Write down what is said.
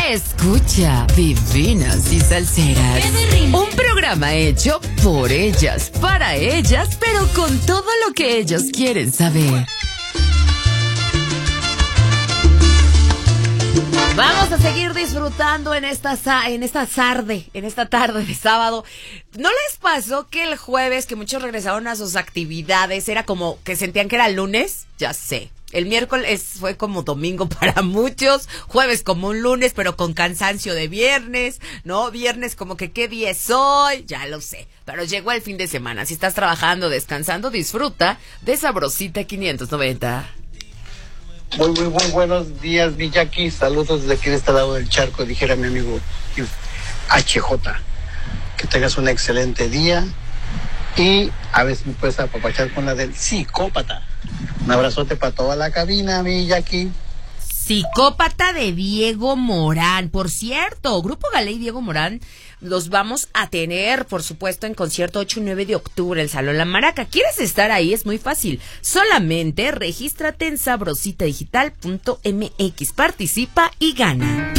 Escucha Divinas y Salseras, un programa hecho por ellas, para ellas, pero con todo lo que ellos quieren saber. Vamos a seguir disfrutando en esta tarde de sábado. ¿No les pasó que el jueves, que muchos regresaron a sus actividades, era como que sentían que era lunes? Ya sé. El miércoles fue como domingo para muchos, jueves como un lunes, pero con cansancio de viernes, ¿no? Viernes como que ¿qué día es hoy? Ya lo sé, pero llegó el fin de semana. Si estás trabajando, descansando, disfruta de Sabrosita 590. Muy buenos días, mi Jackie. Saludos desde aquí de este lado del charco, dijera mi amigo HJ. Que tengas un excelente día y a ver si me puedes apapachar con la del psicópata. Un abrazote para toda la cabina, mi Jackie. Psicópata de Diego Morán. Por cierto, Grupo Galey y Diego Morán los vamos a tener, por supuesto, en concierto 8 y 9 de octubre, el Salón La Maraca. ¿Quieres estar ahí? Es muy fácil. Solamente regístrate en sabrositadigital.mx. Participa y gana.